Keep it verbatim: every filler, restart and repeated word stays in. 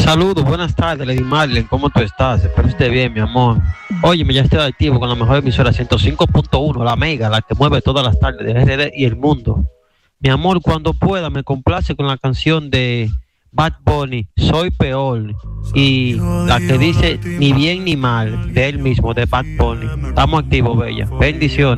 Saludos, buenas tardes, Lady Marlene, ¿cómo tú estás? Espero que esté bien, mi amor. Oye, ya estoy activo con la mejor emisora ciento cinco punto uno, la Mega, la que mueve todas las tardes de R D y el mundo. Mi amor, cuando pueda, me complace con la canción de Bad Bunny, Soy Peor, y la que dice Ni bien ni mal, de él mismo, de Bad Bunny. Estamos activos, bella. Bendiciones.